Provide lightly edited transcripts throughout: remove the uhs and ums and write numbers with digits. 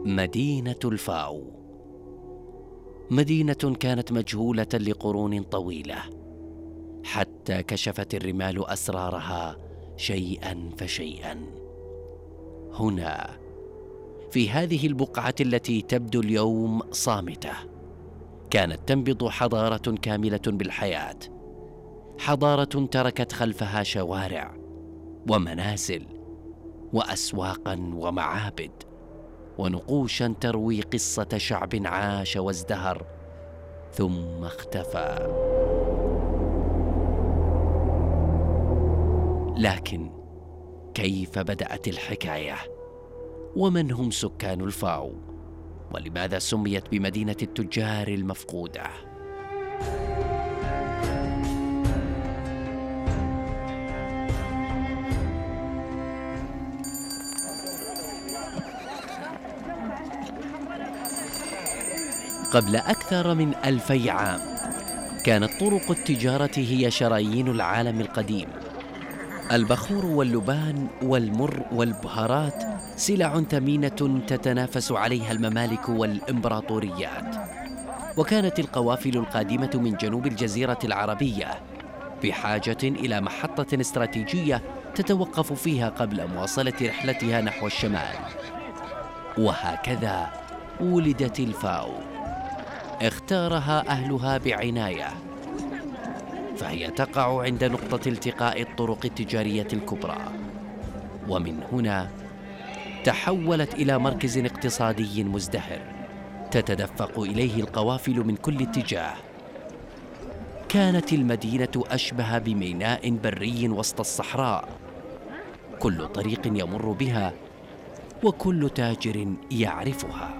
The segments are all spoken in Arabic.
مدينة الفاو. مدينة كانت مجهولة لقرون طويلة، حتى كشفت الرمال أسرارها شيئا فشيئا. هنا في هذه البقعة التي تبدو اليوم صامتة، كانت تنبض حضارة كاملة بالحياة، حضارة تركت خلفها شوارع ومنازل وأسواقا ومعابد ونقوشا تروي قصة شعب عاش وازدهر ثم اختفى. لكن كيف بدأت الحكاية؟ ومن هم سكان الفاو؟ ولماذا سميت بمدينة التجار المفقودة؟ قبل أكثر من 2000 عام كانت طرق التجارة هي شرايين العالم القديم. البخور واللبان والمر والبهارات سلع ثمينة تتنافس عليها الممالك والإمبراطوريات. وكانت القوافل القادمة من جنوب الجزيرة العربية بحاجة إلى محطة استراتيجية تتوقف فيها قبل مواصلة رحلتها نحو الشمال. وهكذا ولدت الفاو، اختارها أهلها بعناية، فهي تقع عند نقطة التقاء الطرق التجارية الكبرى، ومن هنا تحولت إلى مركز اقتصادي مزدهر تتدفق إليه القوافل من كل اتجاه. كانت المدينة أشبه بميناء بري وسط الصحراء، كل طريق يمر بها وكل تاجر يعرفها.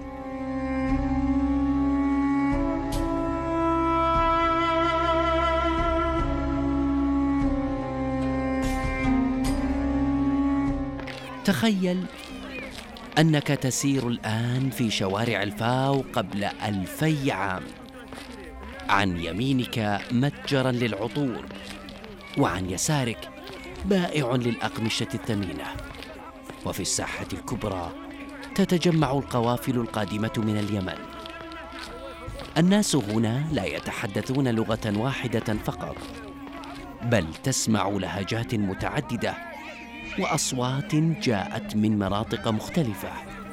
تخيل أنك تسير الآن في شوارع الفاو قبل 2000 عام. عن يمينك متجراً للعطور، وعن يسارك بائع للأقمشة الثمينة، وفي الساحة الكبرى تتجمع القوافل القادمة من اليمن. الناس هنا لا يتحدثون لغة واحدة فقط، بل تسمع لهجات متعددة وأصوات جاءت من مناطق مختلفة.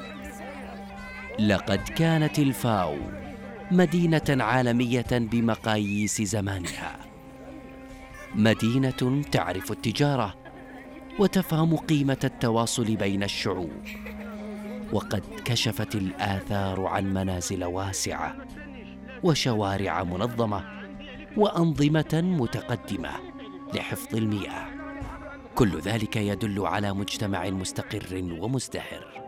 لقد كانت الفاو مدينة عالمية بمقاييس زمانها، مدينة تعرف التجارة وتفهم قيمة التواصل بين الشعوب. وقد كشفت الآثار عن منازل واسعة وشوارع منظمة وأنظمة متقدمة لحفظ المياه. كل ذلك يدل على مجتمع مستقر ومزدهر.